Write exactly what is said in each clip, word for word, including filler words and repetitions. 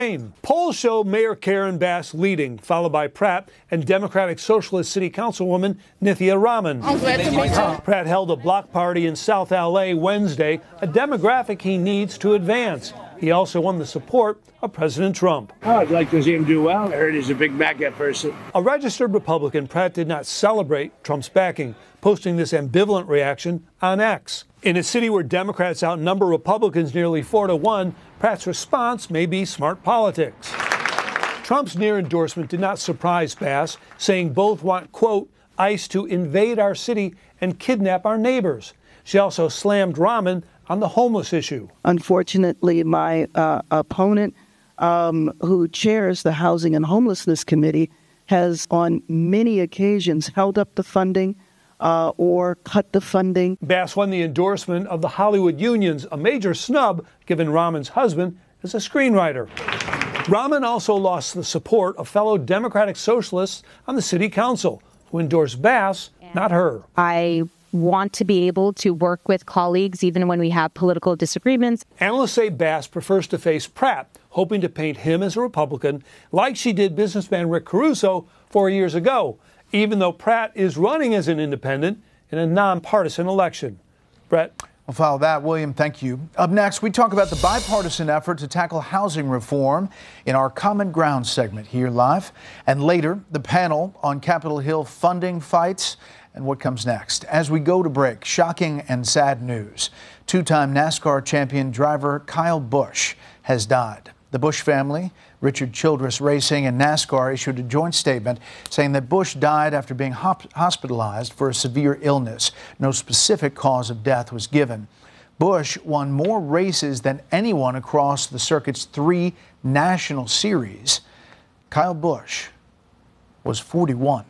Polls show Mayor Karen Bass leading, followed by Pratt and Democratic Socialist City Councilwoman Nithya Raman. I'm glad to meet you. Pratt held a block party in South L A Wednesday, a demographic he needs to advance. He also won the support of President Trump. Oh, I'd like to see him do well. I heard he's a big MAGA person. A registered Republican, Pratt did not celebrate Trump's backing, posting this ambivalent reaction on X. In a city where Democrats outnumber Republicans nearly four to one, Pratt's response may be smart politics. Trump's near endorsement did not surprise Bass, saying both want, quote, ICE to invade our city and kidnap our neighbors. She also slammed Raman on the homeless issue. Unfortunately, my uh, opponent, um, who chairs the Housing and Homelessness Committee, has on many occasions held up the funding Uh, or cut the funding. Bass won the endorsement of the Hollywood unions, a major snub given Raman's husband is a screenwriter. Raman also lost the support of fellow Democratic socialists on the city council, who endorsed Bass, not her. I want to be able to work with colleagues even when we have political disagreements. Analysts say Bass prefers to face Pratt, hoping to paint him as a Republican, like she did businessman Rick Caruso four years ago, even though Pratt is running as an independent in a nonpartisan election. Brett? We'll follow that. William, thank you. Up next, we talk about the bipartisan effort to tackle housing reform in our Common Ground segment here live. And later, the panel on Capitol Hill funding fights and what comes next. As we go to break, shocking and sad news. Two-time NASCAR champion driver Kyle Busch has died. The Busch family, Richard Childress Racing and NASCAR issued a joint statement saying that Busch died after being hospitalized for a severe illness. No specific cause of death was given. Busch won more races than anyone across the circuit's three national series. Kyle Busch was forty-one.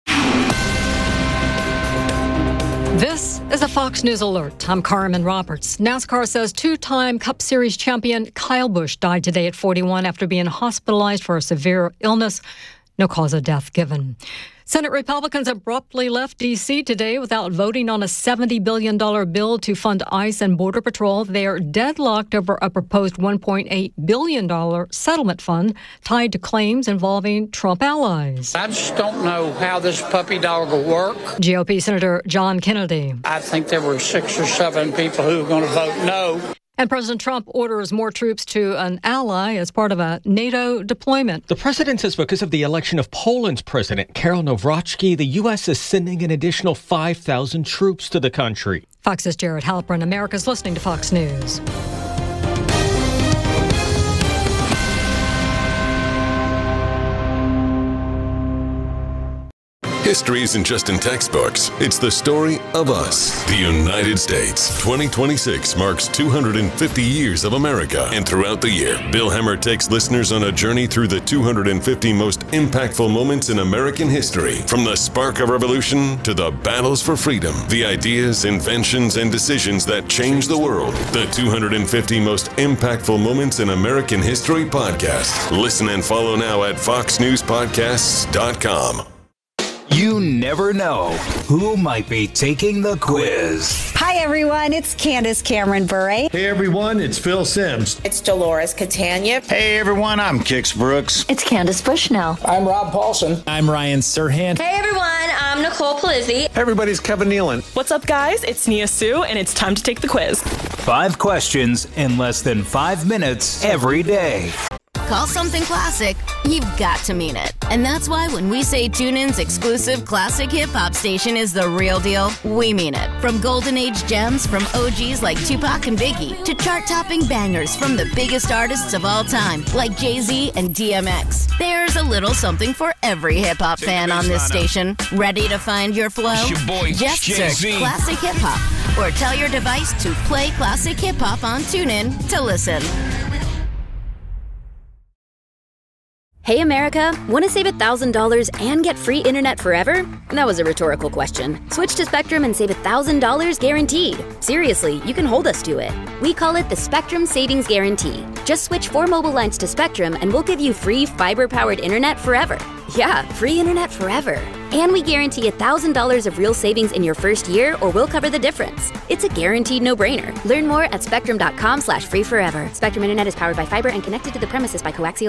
This is a Fox News Alert. I'm Carmen Roberts. NASCAR says two-time Cup Series champion Kyle Busch died today at forty-one after being hospitalized for a severe illness. No cause of death given. Senate Republicans abruptly left D C today without voting on a seventy billion dollars bill to fund ICE and Border Patrol. They are deadlocked over a proposed one point eight billion dollars settlement fund tied to claims involving Trump allies. I just don't know how this puppy dog will work. G O P Senator John Kennedy. I think there were six or seven people who were going to vote no. And President Trump orders more troops to an ally as part of a NATO deployment. The president says because of the election of Poland's president, Karol Nawrocki, the U S is sending an additional five thousand troops to the country. Fox's Jared Halpern. America's listening to Fox News. History isn't just in textbooks. It's the story of us, the United States. twenty twenty-six marks two hundred fifty years of America. And throughout the year, Bill Hemmer takes listeners on a journey through the two hundred fifty most impactful moments in American history. From the spark of revolution to the battles for freedom, the ideas, inventions, and decisions that changed the world. The two hundred fifty most impactful moments in American history podcast. Listen and follow now at fox news podcasts dot com. You never know who might be taking the quiz. Hi, everyone. It's Candace Cameron Bure. Hey, everyone. It's Phil Sims. It's Dolores Catania. Hey, everyone. I'm Kix Brooks. It's Candace Bushnell. I'm Rob Paulson. I'm Ryan Serhant. Hey, everyone. I'm Nicole Palizzi. Hey, everybody's Kevin Nealon. What's up, guys? It's Nia Sue, and it's time to take the quiz. Five questions in less than five minutes every day. Call something classic, you've got to mean it. And that's why when we say TuneIn's exclusive classic hip-hop station is the real deal, we mean it. From golden age gems from O Gs like Tupac and Biggie to chart-topping bangers from the biggest artists of all time like Jay-Z and D M X. There's a little something for every hip-hop fan on this station. Ready to find your flow? Your boy, Just Jay-Z. search Classic Hip Hop or tell your device to play Classic Hip Hop on TuneIn to listen. Hey America, want to save one thousand dollars and get free internet forever? That was a rhetorical question. Switch to Spectrum and save one thousand dollars guaranteed. Seriously, you can hold us to it. We call it the Spectrum Savings Guarantee. Just switch four mobile lines to Spectrum and we'll give you free fiber-powered internet forever. Yeah, free internet forever. And we guarantee one thousand dollars of real savings in your first year, or we'll cover the difference. It's a guaranteed no-brainer. Learn more at spectrum dot com slash free forever. Spectrum Internet is powered by fiber and connected to the premises by coaxial